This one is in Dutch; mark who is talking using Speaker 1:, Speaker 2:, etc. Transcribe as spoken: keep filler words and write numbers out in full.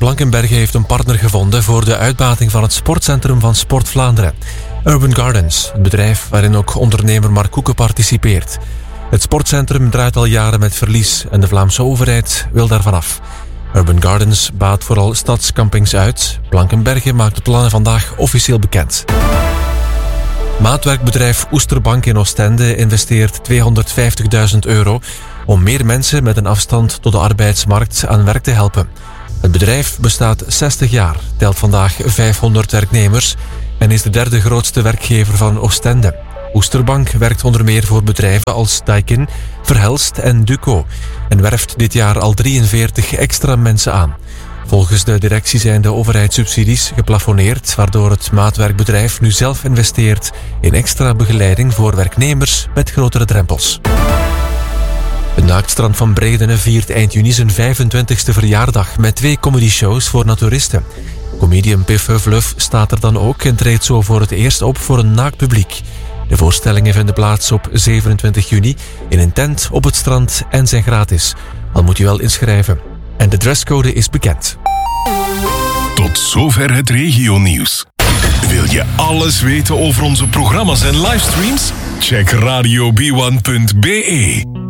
Speaker 1: Blankenberge heeft een partner gevonden voor de uitbating van het sportcentrum van Sport Vlaanderen. Urban Gardens, het bedrijf waarin ook ondernemer Mark Koeken participeert. Het sportcentrum draait al jaren met verlies en de Vlaamse overheid wil daarvan af. Urban Gardens baat vooral stadscampings uit. Blankenberge maakt de plannen vandaag officieel bekend. Maatwerkbedrijf Oesterbank in Oostende investeert tweehonderdvijftigduizend euro om meer mensen met een afstand tot de arbeidsmarkt aan werk te helpen. Het bedrijf bestaat zestig jaar, telt vandaag vijfhonderd werknemers en is de derde grootste werkgever van Oostende. Oesterbank werkt onder meer voor bedrijven als Daikin, Verhelst en Duco en werft dit jaar al drieënveertig extra mensen aan. Volgens de directie zijn de overheidssubsidies geplafonneerd, waardoor het maatwerkbedrijf nu zelf investeert in extra begeleiding voor werknemers met grotere drempels. Het Naaktstrand van Bredene viert eind juni zijn vijfentwintigste verjaardag met twee comedyshows voor naturisten. Comedian Piff Huffluff staat er dan ook en treedt zo voor het eerst op voor een naakt publiek. De voorstellingen vinden plaats op zevenentwintig juni in een tent op het strand en zijn gratis. Al moet je wel inschrijven. En de dresscode is bekend.
Speaker 2: Tot zover het regionieuws. Wil je alles weten over onze programma's en livestreams? Check radio b one punt b e.